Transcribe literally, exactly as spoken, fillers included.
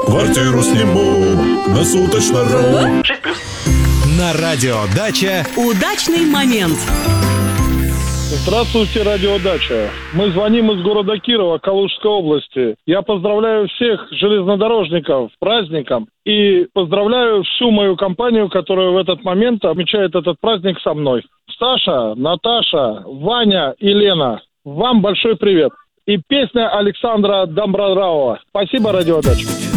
Квартиру сниму на суточно.ру. На радиодача удачный момент. Здравствуйте, радиодача. Мы звоним из города Кирова, Калужской области. Я поздравляю всех железнодорожников с праздником и поздравляю всю мою компанию, которая в этот момент отмечает этот праздник со мной. Саша, Наташа, Ваня и Лена, вам большой привет. И песня Александра Домбровского. Спасибо, радиодача.